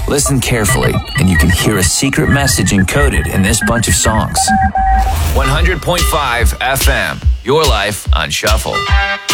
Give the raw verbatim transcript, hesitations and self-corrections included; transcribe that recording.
Listen carefully, and you can hear a secret message encoded in this bunch of songs. one hundred point five F M, your life on Shuffle.